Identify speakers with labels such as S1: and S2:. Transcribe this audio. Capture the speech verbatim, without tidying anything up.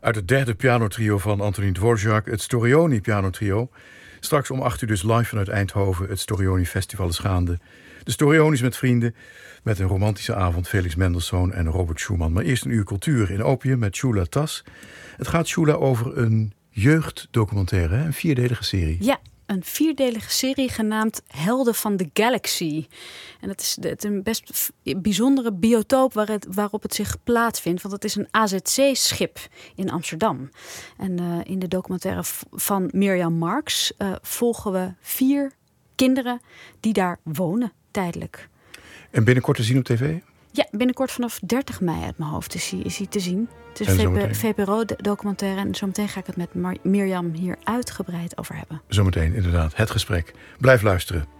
S1: Uit het derde pianotrio van Antonín Dvorak, het Storioni pianotrio. Straks om acht uur dus live vanuit Eindhoven. Het Storioni Festival is gaande. De Storionis met vrienden. Met een romantische avond. Felix Mendelssohn en Robert Schumann. Maar eerst een uur cultuur in Opium met Shula Tas. Het gaat, Shula, over een jeugddocumentaire, hè? Een vierdelige serie.
S2: Ja, een vierdelige serie genaamd Helden van de Galaxy. En dat is het een best bijzondere biotoop waar het, waarop het zich plaatsvindt. Want het is een A Z C-schip in Amsterdam. En uh, in de documentaire van Mirjam Marks uh, volgen we vier kinderen die daar wonen tijdelijk.
S1: En binnenkort te zien op tv?
S2: Ja, binnenkort vanaf dertig mei uit mijn hoofd is hij, is hij te zien. Het is een V P R O-documentaire en zometeen ga ik het met Mar- Mirjam hier uitgebreid over hebben.
S1: Zometeen, inderdaad. Het gesprek. Blijf luisteren.